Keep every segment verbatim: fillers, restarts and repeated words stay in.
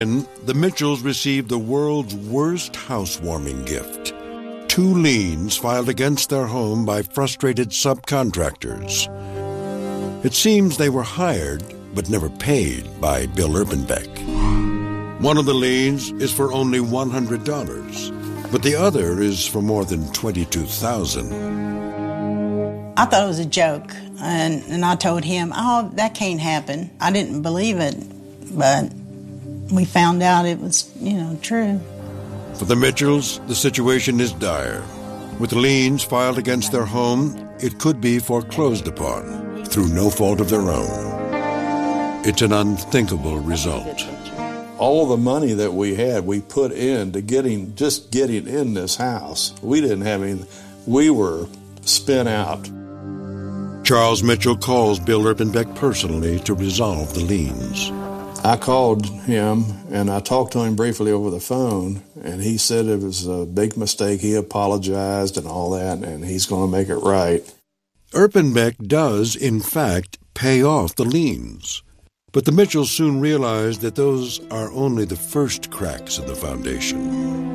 And the Mitchells received the world's worst housewarming gift. Two liens filed against their home by frustrated subcontractors. It seems they were hired but never paid by Bill Erpenbeck. One of the liens is for only one hundred dollars, but the other is for more than twenty-two thousand dollars. I thought it was a joke, and, and I told him, oh, that can't happen. I didn't believe it, but we found out it was, you know, true. For the Mitchells, the situation is dire. With liens filed against their home, it could be foreclosed upon through no fault of their own. It's an unthinkable result. All the money that we had, we put in to getting, just getting in this house. We didn't have any, we were spent out. Charles Mitchell calls Bill Erpenbeck personally to resolve the liens. I called him, and I talked to him briefly over the phone, and he said it was a big mistake. He apologized and all that, and he's going to make it right. Erpenbeck does, in fact, pay off the liens. But the Mitchells soon realized that those are only the first cracks in the foundation.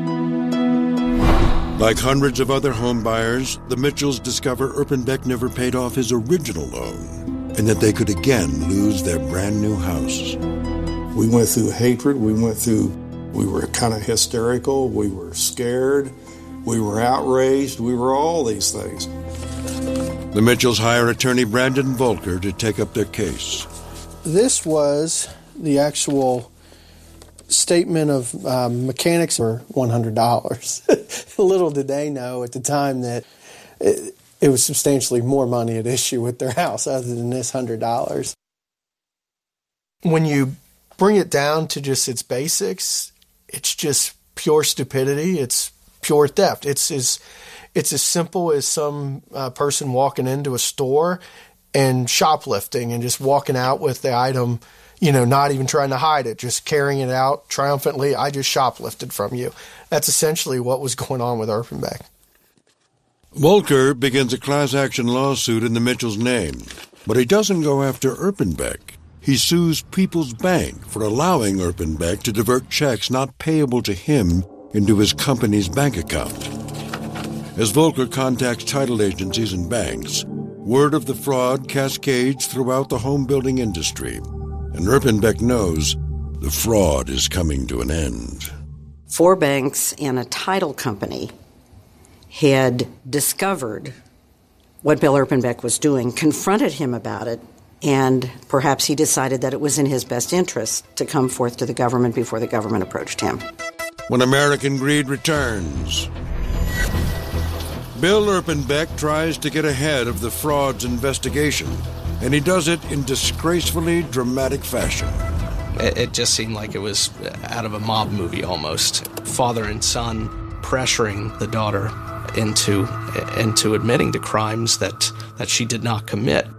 Like hundreds of other home buyers, the Mitchells discover Erpenbeck never paid off his original loan, and that they could again lose their brand new house. We went through hatred, we went through, we were kind of hysterical, we were scared, we were outraged, we were all these things. The Mitchells hire attorney Brandon Volker to take up their case. This was the actual statement of um, mechanics for one hundred dollars. Little did they know at the time that it, it was substantially more money at issue with their house other than this one hundred dollars. When you bring it down to just its basics, it's just pure stupidity. It's pure theft. It's as, it's as simple as some uh, person walking into a store and shoplifting and just walking out with the item, you know, not even trying to hide it, just carrying it out triumphantly. I just shoplifted from you. That's essentially what was going on with Erpenbeck. Volker begins a class action lawsuit in the Mitchells' name, but he doesn't go after Erpenbeck. He sues People's Bank for allowing Erpenbeck to divert checks not payable to him into his company's bank account. As Volker contacts title agencies and banks, word of the fraud cascades throughout the home building industry, and Erpenbeck knows the fraud is coming to an end. Four banks and a title company had discovered what Bill Erpenbeck was doing, confronted him about it, and perhaps he decided that it was in his best interest to come forth to the government before the government approached him. When American greed returns, Bill Erpenbeck tries to get ahead of the fraud's investigation, and he does it in disgracefully dramatic fashion. It, it just seemed like it was out of a mob movie almost. Father and son pressuring the daughter into into admitting to crimes that, that she did not commit.